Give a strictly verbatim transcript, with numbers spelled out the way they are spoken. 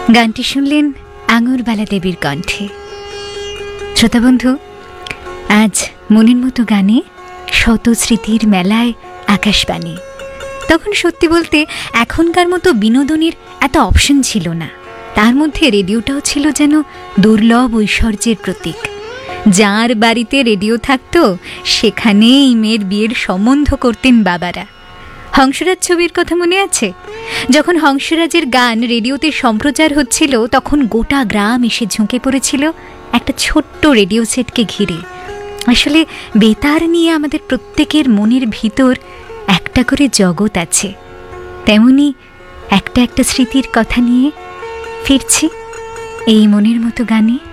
গানটি শুনলেন আঙুরবালা দেবীর কণ্ঠে। শ্রোতা বন্ধু, আজ মনের মতো গানে শত স্মৃতির মেলায় আকাশবাণী। তখন সত্যি বলতে এখনকার মতো বিনোদনের এত অপশন ছিল না। তার মধ্যে রেডিওটাও ছিল যেন দুর্লভ ঐশ্বর্যের প্রতীক। যার বাড়িতে রেডিও থাকতো সেখানেই মেয়ের বিয়ের সম্বন্ধ করতেন বাবারা। হংসরাজ ছবির কথা মনে আছে? যখন হংসরাজের গান রেডিওতে সম্প্রচার হচ্ছিল তখন গোটা গ্রাম এসে ঝুঁকে পড়েছিল একটা ছোট্ট রেডিও সেটকে ঘিরে। আসলে বেতার নিয়ে আমাদের প্রত্যেকের মনের ভিতর একটা করে জগৎ আছে। তেমনি একটা একটা স্মৃতির কথা নিয়ে ফিরছি এই মনের মতো গানে।